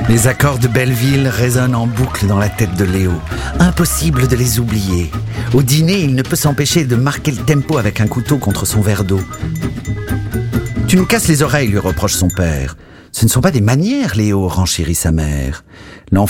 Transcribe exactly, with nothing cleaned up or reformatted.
Les accords de Belleville résonnent en boucle dans la tête de Léo. Impossible de les oublier. Au dîner, il ne peut s'empêcher de marquer le tempo avec un couteau contre son verre d'eau. « Tu nous casses les oreilles », lui reproche son père. « Ce ne sont pas des manières, Léo », renchérit sa mère. L'enfant